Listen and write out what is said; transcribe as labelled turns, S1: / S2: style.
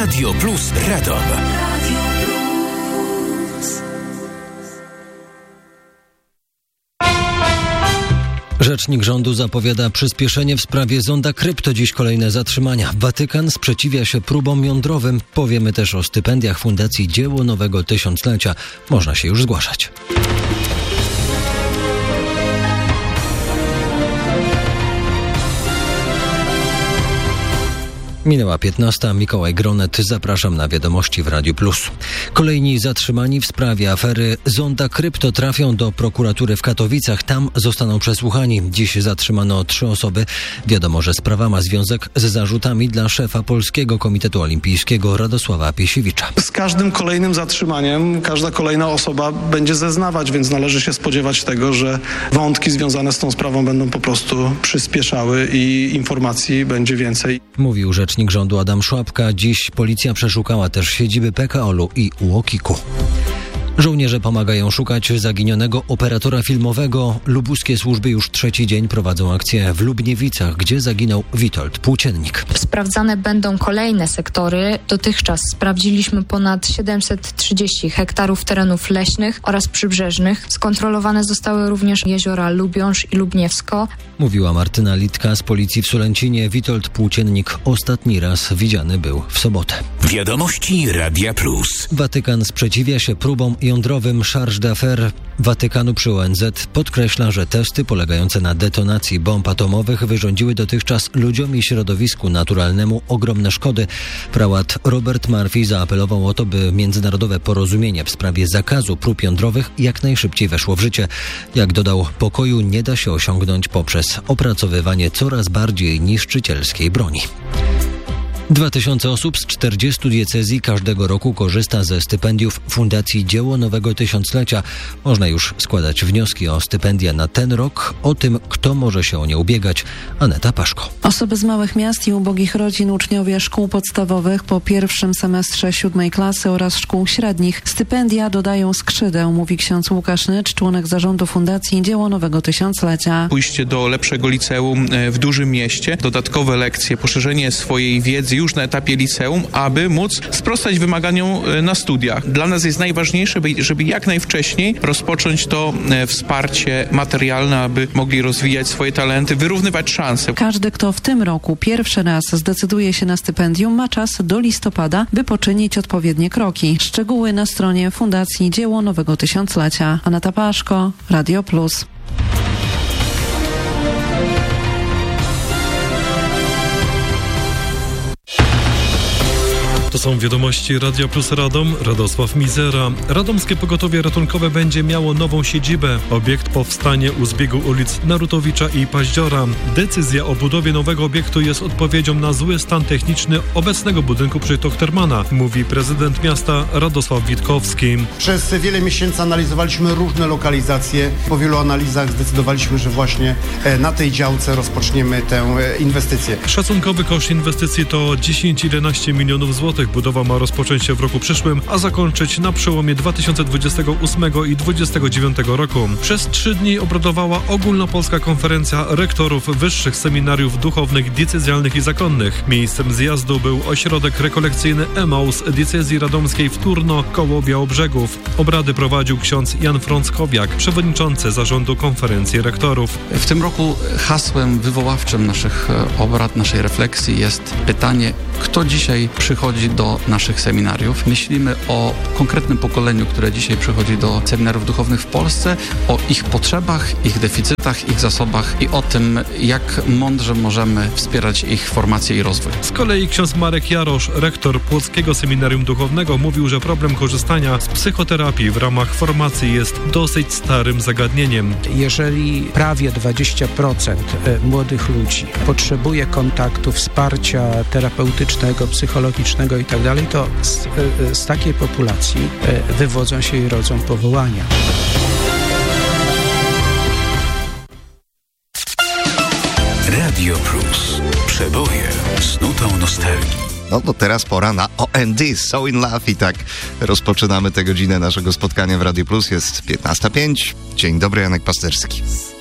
S1: Radio Plus Radom.
S2: Rzecznik rządu zapowiada przyspieszenie w sprawie zonda krypto. Dziś kolejne zatrzymania. Watykan sprzeciwia się próbom jądrowym. Powiemy też o stypendiach Fundacji Dzieło Nowego Tysiąclecia. Można się już zgłaszać. Minęła 15. Mikołaj Gronet. Zapraszam na wiadomości w Radiu Plus. Kolejni zatrzymani w sprawie afery zonda krypto trafią do prokuratury w Katowicach. Tam zostaną przesłuchani. Dziś zatrzymano 3 osoby. Wiadomo, że sprawa ma związek z zarzutami dla szefa Polskiego Komitetu Olimpijskiego Radosława Piesiewicza.
S3: Z każdym kolejnym zatrzymaniem każda kolejna osoba będzie zeznawać, więc należy się spodziewać tego, że wątki związane z tą sprawą będą po prostu przyspieszały i informacji będzie więcej.
S2: Mówił rzecznik rządu Adam Szłapka. Dziś policja przeszukała też siedziby PKOL-u i UOKiK-u. Żołnierze pomagają szukać zaginionego operatora filmowego. Lubuskie służby już 3. dzień prowadzą akcję w Lubniewicach, gdzie zaginął Witold Płóciennik.
S4: Sprawdzane będą kolejne sektory. Dotychczas sprawdziliśmy ponad 730 hektarów terenów leśnych oraz przybrzeżnych. Skontrolowane zostały również jeziora Lubiąż i Lubniewsko.
S2: Mówiła Martyna Litka z policji w Sulęcinie. Witold Płóciennik ostatni raz widziany był w sobotę.
S1: Wiadomości Radia Plus.
S2: Watykan sprzeciwia się próbom jądrowym. Charge d'affaires Watykanu przy ONZ podkreśla, że testy polegające na detonacji bomb atomowych wyrządziły dotychczas ludziom i środowisku naturalnemu ogromne szkody. Prałat Robert Murphy zaapelował o to, by międzynarodowe porozumienie w sprawie zakazu prób jądrowych jak najszybciej weszło w życie. Jak dodał, pokoju nie da się osiągnąć poprzez opracowywanie coraz bardziej niszczycielskiej broni. 2000 osób z 40 diecezji każdego roku korzysta ze stypendiów Fundacji Dzieło Nowego Tysiąclecia. Można już składać wnioski o stypendia na ten rok. O tym, kto może się o nie ubiegać, Aneta Paszko.
S5: Osoby z małych miast i ubogich rodzin, uczniowie szkół podstawowych po pierwszym semestrze 7. klasy oraz szkół średnich. Stypendia dodają skrzydeł, mówi ksiądz Łukasz Nycz, członek zarządu Fundacji Dzieło Nowego Tysiąclecia.
S6: Pójście do lepszego liceum w dużym mieście, dodatkowe lekcje, poszerzenie swojej wiedzy już na etapie liceum, aby móc sprostać wymaganiom na studiach. Dla nas jest najważniejsze, żeby jak najwcześniej rozpocząć to wsparcie materialne, aby mogli rozwijać swoje talenty, wyrównywać szanse.
S5: Każdy, kto w tym roku pierwszy raz zdecyduje się na stypendium, ma czas do listopada, by poczynić odpowiednie kroki. Szczegóły na stronie Fundacji Dzieło Nowego Tysiąclecia. Aneta Paszko, Radio Plus.
S7: To są wiadomości Radia Plus Radom. Radosław Mizera. Radomskie Pogotowie Ratunkowe będzie miało nową siedzibę. Obiekt powstanie u zbiegu ulic Narutowicza i Paździora. Decyzja o budowie nowego obiektu jest odpowiedzią na zły stan techniczny obecnego budynku przy Tochtermana, mówi prezydent miasta Radosław Witkowski.
S8: Przez wiele miesięcy analizowaliśmy różne lokalizacje. Po wielu analizach zdecydowaliśmy, że właśnie na tej działce rozpoczniemy tę inwestycję.
S7: Szacunkowy koszt inwestycji to 10-11 milionów złotych. Budowa ma rozpocząć się w roku przyszłym, a zakończyć na przełomie 2028 i 2029 roku. Przez 3 dni obradowała ogólnopolska konferencja rektorów wyższych seminariów duchownych, diecezjalnych i zakonnych. Miejscem zjazdu był ośrodek rekolekcyjny Emaus diecezji radomskiej w Turno koło Białobrzegów. Obrady prowadził ksiądz Jan Frąckowiak, przewodniczący zarządu konferencji rektorów.
S9: W tym roku hasłem wywoławczym naszych obrad, naszej refleksji jest pytanie, kto dzisiaj przychodzi do naszych seminariów. Myślimy o konkretnym pokoleniu, które dzisiaj przychodzi do seminariów duchownych w Polsce, o ich potrzebach, ich deficytach, ich zasobach i o tym, jak mądrze możemy wspierać ich formację i rozwój.
S7: Z kolei ksiądz Marek Jarosz, rektor Płockiego Seminarium Duchownego, mówił, że problem korzystania z psychoterapii w ramach formacji jest dosyć starym zagadnieniem.
S10: Jeżeli prawie 20% młodych ludzi potrzebuje kontaktu, wsparcia terapeutycznego, psychologicznego itd., to z takiej populacji wywodzą się i rodzą powołania.
S1: Radio Plus. Przeboje z nutą nostalgii.
S11: No to teraz pora na OND, So in Love i tak rozpoczynamy tę godzinę naszego spotkania w Radio Plus. Jest 15:05. Dzień dobry, Janek Pasterski.